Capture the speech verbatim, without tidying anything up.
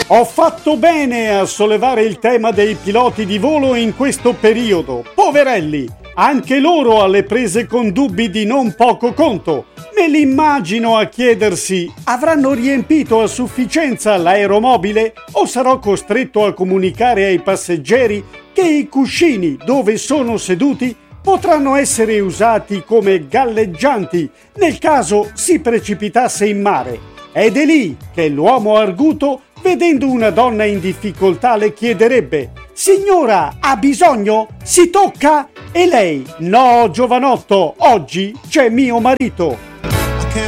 Ho fatto bene a sollevare il tema dei piloti di volo in questo periodo. Poverelli, anche loro alle prese con dubbi di non poco conto. Me li immagino a chiedersi: avranno riempito a sufficienza l'aeromobile o sarò costretto a comunicare ai passeggeri che i cuscini dove sono seduti potranno essere usati come galleggianti nel caso si precipitasse in mare. Ed è lì che l'uomo arguto, vedendo una donna in difficoltà, le chiederebbe: signora, ha bisogno? Si tocca? E lei: no, giovanotto, oggi c'è mio marito.